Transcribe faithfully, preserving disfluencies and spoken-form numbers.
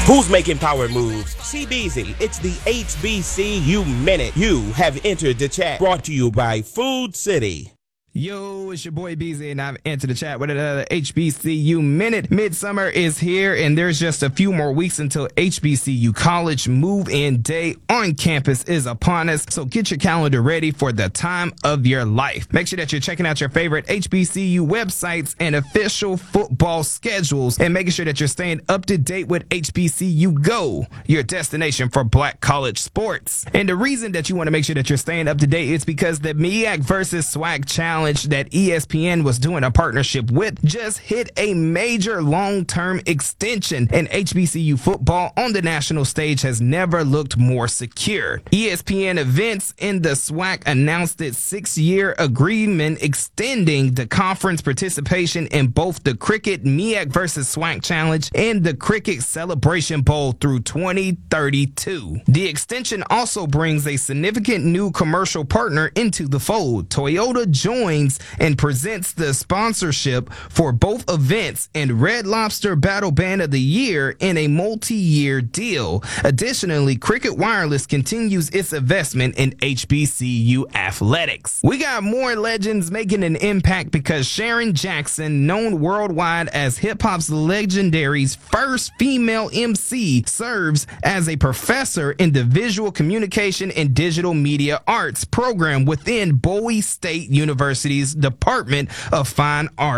Who's making power moves? C B Z. It's the H B C U Minute. You have entered the chat. Brought to you by Food City. Yo, it's your boy B Z, and I've entered the chat with another H B C U Minute. Midsummer is here, and there's just a few more weeks until H B C U College Move-In Day on campus is upon us, so get your calendar ready for the time of your life. Make sure that you're checking out your favorite H B C U websites and official football schedules, and making sure that you're staying up to date with H B C U Go, your destination for black college sports. And the reason that you want to make sure that you're staying up to date is because the M E A C versus SWAC Challenge that E S P N was doing a partnership with just hit a major long-term extension, and H B C U football on the national stage has never looked more secure. E S P N Events in the SWAC announced its six-year agreement extending the conference participation in both the Cricket M E A C versus SWAC Challenge and the Cricket Celebration Bowl through twenty thirty-two. The extension also brings a significant new commercial partner into the fold. Toyota joins and presents the sponsorship for both events and Red Lobster Battle Band of the Year in a multi-year deal. Additionally, Cricket Wireless continues its investment in H B C U athletics. We got more legends making an impact because Sharon Jackson, known worldwide as hip-hop's legendary's first female M C, serves as a professor in the Visual Communication and Digital Media Arts program within Bowie State University's Department of Fine Arts.